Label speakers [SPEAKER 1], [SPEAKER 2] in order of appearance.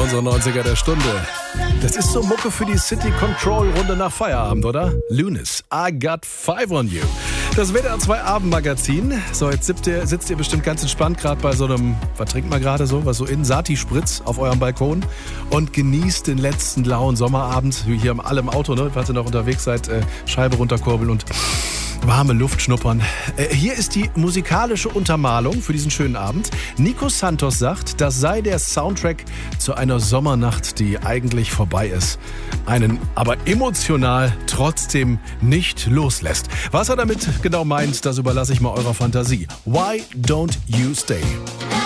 [SPEAKER 1] unsere 90er der Stunde. Das ist so Mucke für die City Control Runde nach Feierabend, oder? Lunis, I got 5 on you. Das WDR 2 Abendmagazin. So, jetzt sitzt ihr bestimmt ganz entspannt gerade bei so einem, was trinkt man gerade so? Was so in Sati-Spritz auf eurem Balkon und genießt den letzten lauen Sommerabend. Hier alle im Auto, ne? Falls ihr noch unterwegs seid, Scheibe runterkurbeln und warme Luft schnuppern. Hier ist die musikalische Untermalung für diesen schönen Abend. Nico Santos sagt, das sei der Soundtrack zu einer Sommernacht, die eigentlich vorbei ist. Einen aber emotional trotzdem nicht loslässt. Was er damit genau meint, das überlasse ich mal eurer Fantasie. Why don't you stay?